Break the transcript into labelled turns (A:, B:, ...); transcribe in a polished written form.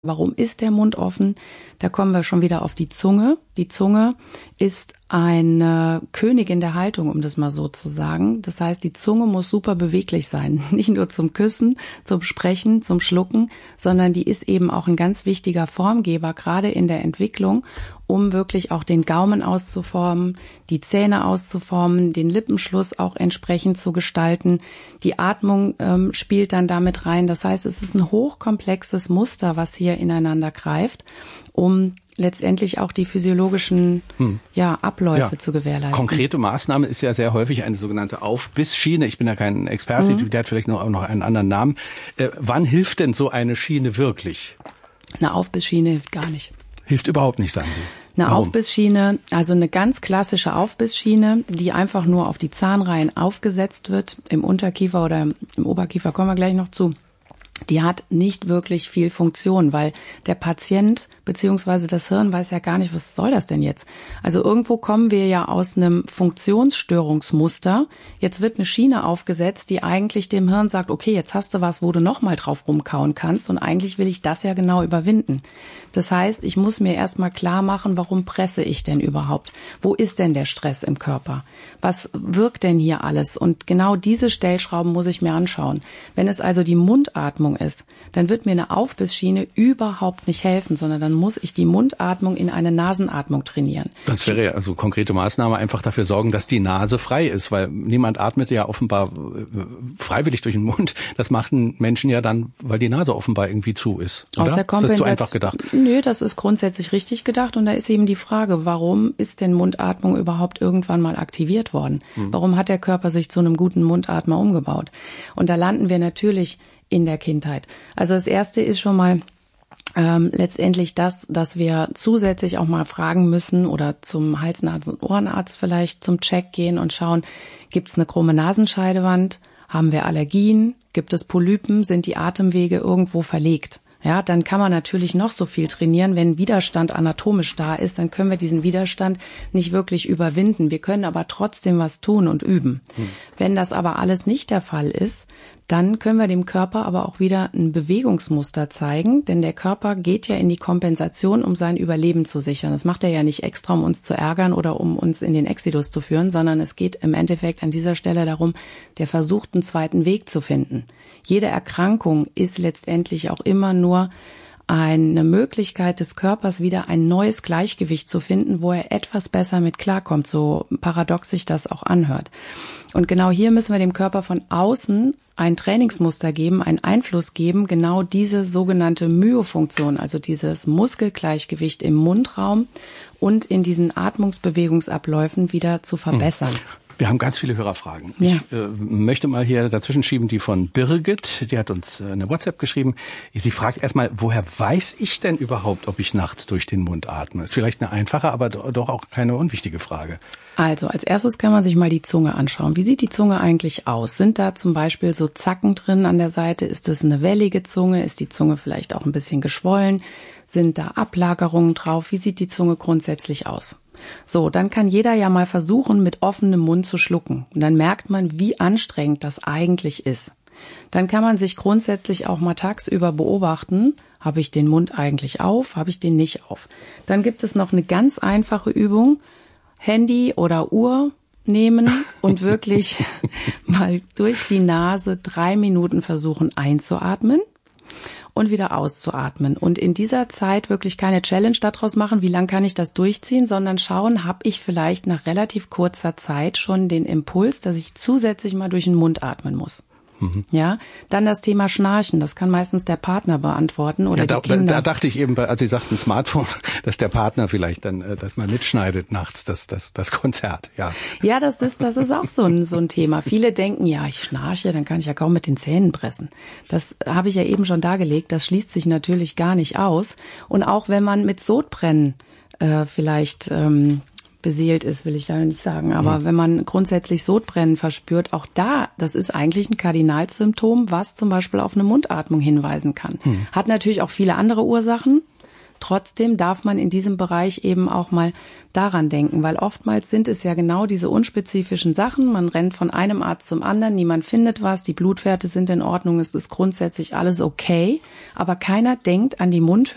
A: Warum ist der Mund offen? Da kommen wir schon wieder auf die Zunge. Die Zunge ist eine Königin der Haltung, um das mal so zu sagen. Das heißt, die Zunge muss super beweglich sein. Nicht nur zum Küssen, zum Sprechen, zum Schlucken, sondern die ist eben auch ein ganz wichtiger Formgeber, gerade in der Entwicklung, um wirklich auch den Gaumen auszuformen, die Zähne auszuformen, den Lippenschluss auch entsprechend zu gestalten. Die Atmung spielt dann damit rein. Das heißt, es ist ein hochkomplexes Muster, was hier ineinander greift, um letztendlich auch die physiologischen Abläufe zu gewährleisten.
B: Konkrete Maßnahme ist ja sehr häufig eine sogenannte Aufbissschiene. Ich bin ja kein Experte, die hat vielleicht auch noch einen anderen Namen. Wann hilft denn so eine Schiene wirklich?
A: Eine Aufbissschiene hilft gar nicht.
B: Hilft überhaupt nicht, sagen Sie.
A: Eine Aufbissschiene, also eine ganz klassische Aufbissschiene, die einfach nur auf die Zahnreihen aufgesetzt wird, im Unterkiefer oder im Oberkiefer, kommen wir gleich noch zu. Die hat nicht wirklich viel Funktion, weil der Patient bzw. das Hirn weiß ja gar nicht, was soll das denn jetzt? Also irgendwo kommen wir ja aus einem Funktionsstörungsmuster. Jetzt wird eine Schiene aufgesetzt, die eigentlich dem Hirn sagt, okay, jetzt hast du was, wo du nochmal drauf rumkauen kannst und eigentlich will ich das ja genau überwinden. Das heißt, ich muss mir erstmal klar machen, warum presse ich denn überhaupt? Wo ist denn der Stress im Körper? Was wirkt denn hier alles? Und genau diese Stellschrauben muss ich mir anschauen. Wenn es also die Mundatmung ist, dann wird mir eine Aufbissschiene überhaupt nicht helfen, sondern dann muss ich die Mundatmung in eine Nasenatmung trainieren.
B: Das wäre ja also konkrete Maßnahme, einfach dafür sorgen, dass die Nase frei ist, weil niemand atmet ja offenbar freiwillig durch den Mund. Das machen Menschen ja dann, weil die Nase offenbar irgendwie zu ist. Oder?
A: Aus der Kompensation.
B: Ist das zu einfach gedacht?
A: Nö, das ist grundsätzlich richtig gedacht und da ist eben die Frage, warum ist denn Mundatmung überhaupt irgendwann mal aktiviert worden? Warum hat der Körper sich zu einem guten Mundatmer umgebaut? Und da landen wir natürlich in der Kindheit. Also das Erste ist schon mal letztendlich das, dass wir zusätzlich auch mal fragen müssen oder zum Hals-, Nasen- und Ohrenarzt vielleicht zum Check gehen und schauen, gibt es eine krumme Nasenscheidewand? Haben wir Allergien? Gibt es Polypen? Sind die Atemwege irgendwo verlegt? Ja, dann kann man natürlich noch so viel trainieren. Wenn Widerstand anatomisch da ist, dann können wir diesen Widerstand nicht wirklich überwinden. Wir können aber trotzdem was tun und üben. Wenn das aber alles nicht der Fall ist, dann können wir dem Körper aber auch wieder ein Bewegungsmuster zeigen, denn der Körper geht ja in die Kompensation, um sein Überleben zu sichern. Das macht er ja nicht extra, um uns zu ärgern oder um uns in den Exodus zu führen, sondern es geht im Endeffekt an dieser Stelle darum, der versucht, einen zweiten Weg zu finden. Jede Erkrankung ist letztendlich auch immer nur eine Möglichkeit des Körpers, wieder ein neues Gleichgewicht zu finden, wo er etwas besser mit klarkommt, so paradox sich das auch anhört. Und genau hier müssen wir dem Körper von außen ein Trainingsmuster geben, einen Einfluss geben, genau diese sogenannte Myofunktion, also dieses Muskelgleichgewicht im Mundraum und in diesen Atmungsbewegungsabläufen wieder zu verbessern.
B: Wir haben ganz viele Hörerfragen.
A: Ja.
B: Ich möchte mal hier dazwischen schieben die von Birgit. Die hat uns eine WhatsApp geschrieben. Sie fragt erstmal, woher weiß ich denn überhaupt, ob ich nachts durch den Mund atme? Ist vielleicht eine einfache, aber doch auch keine unwichtige Frage.
A: Also als erstes kann man sich mal die Zunge anschauen. Wie sieht die Zunge eigentlich aus? Sind da zum Beispiel so Zacken drin an der Seite? Ist das eine wellige Zunge? Ist die Zunge vielleicht auch ein bisschen geschwollen? Sind da Ablagerungen drauf? Wie sieht die Zunge grundsätzlich aus? So, dann kann jeder ja mal versuchen, mit offenem Mund zu schlucken. Und dann merkt man, wie anstrengend das eigentlich ist. Dann kann man sich grundsätzlich auch mal tagsüber beobachten, habe ich den Mund eigentlich auf, habe ich den nicht auf. Dann gibt es noch eine ganz einfache Übung, Handy oder Uhr nehmen und wirklich mal durch die Nase 3 Minuten versuchen einzuatmen und wieder auszuatmen. Und in dieser Zeit wirklich keine Challenge daraus machen, wie lang kann ich das durchziehen, sondern schauen, habe ich vielleicht nach relativ kurzer Zeit schon den Impuls, dass ich zusätzlich mal durch den Mund atmen muss. Ja, dann das Thema Schnarchen, das kann meistens der Partner beantworten oder die Kinder.
B: Da dachte ich eben, als Sie sagten Smartphone, dass der Partner vielleicht dann das mal mitschneidet nachts, das Konzert. Ja,
A: das ist auch so ein Thema. Viele denken, ja, ich schnarche, dann kann ich ja kaum mit den Zähnen pressen. Das habe ich ja eben schon dargelegt, das schließt sich natürlich gar nicht aus. Und auch wenn man mit Sodbrennen vielleicht beseelt ist, will ich da nicht sagen. Aber wenn man grundsätzlich Sodbrennen verspürt, auch das ist eigentlich ein Kardinalsymptom, was zum Beispiel auf eine Mundatmung hinweisen kann. Hat natürlich auch viele andere Ursachen. Trotzdem darf man in diesem Bereich eben auch mal daran denken, weil oftmals sind es ja genau diese unspezifischen Sachen. Man rennt von einem Arzt zum anderen, niemand findet was, die Blutwerte sind in Ordnung, es ist grundsätzlich alles okay, aber keiner denkt an die Mundhöhle